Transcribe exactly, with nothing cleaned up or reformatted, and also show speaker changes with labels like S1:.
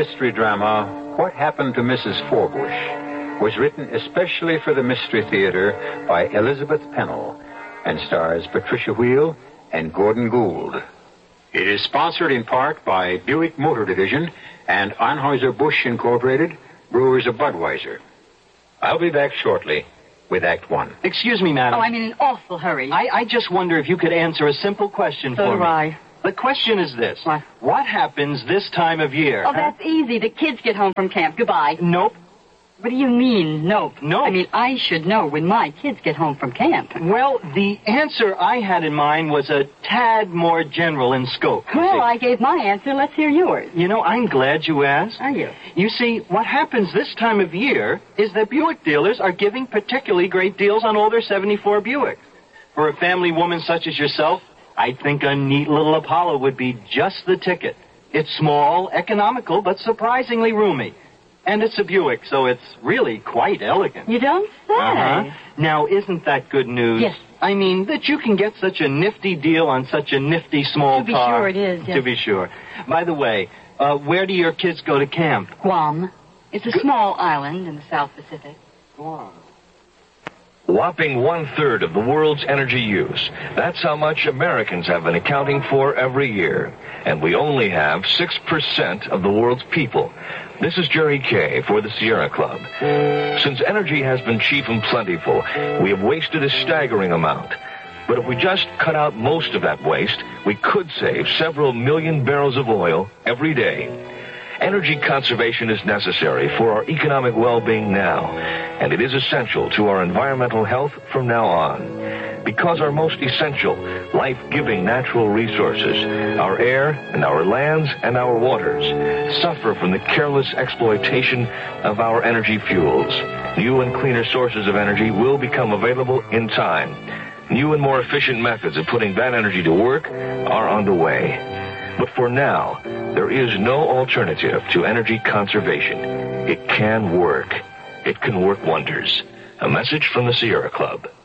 S1: mystery drama, What Happened to Missus Forbush, was written especially for the Mystery Theater by Elizabeth Pennell and stars Patricia Wheel and Gordon Gould. It is sponsored in part by Buick Motor Division and Anheuser-Busch Incorporated, brewers of Budweiser. I'll be back shortly with Act One.
S2: Excuse me, madam.
S3: Oh, I'm in an awful hurry.
S2: I, I just wonder if you could answer a simple question
S3: so
S2: for
S3: do
S2: me.
S3: I.
S2: The question is this.
S3: What?
S2: What happens this time of year?
S3: Oh, that's easy. The kids get home from camp. Goodbye.
S2: Nope.
S3: What do you mean, nope?
S2: Nope.
S3: I mean, I should know when my kids get home from camp.
S2: Well, the answer I had in mind was a tad more general in scope.
S3: Well, I gave my answer. Let's hear yours.
S2: You know, I'm glad you asked.
S3: Are you?
S2: You see, what happens this time of year is that Buick dealers are giving particularly great deals on older seventy-four Buicks. For a family woman such as yourself, I think a neat little Apollo would be just the ticket. It's small, economical, but surprisingly roomy. And it's a Buick, so it's really quite elegant.
S3: You don't say.
S2: Uh-huh. Now, isn't that good news?
S3: Yes.
S2: I mean, that you can get such a nifty deal on such a nifty small
S3: To be
S2: car.
S3: sure it is, yes.
S2: To be sure. By the way, uh, where do your kids go to camp?
S3: Guam. It's a small island in the South Pacific.
S2: Guam.
S4: Whopping one-third of the world's energy use. That's how much Americans have been accounting for every year. And we only have six percent of the world's people. This is Jerry Kay for the Sierra Club. Since energy has been cheap and plentiful, we have wasted a staggering amount. But if we just cut out most of that waste, we could save several million barrels of oil every day. Energy conservation is necessary for our economic well-being now, and it is essential to our environmental health from now on. Because our most essential, life-giving natural resources, our air and our lands and our waters, suffer from the careless exploitation of our energy fuels. New and cleaner sources of energy will become available in time. New and more efficient methods of putting that energy to work are on the way. But for now, there is no alternative to energy conservation. It can work. It can work wonders. A message from the Sierra Club.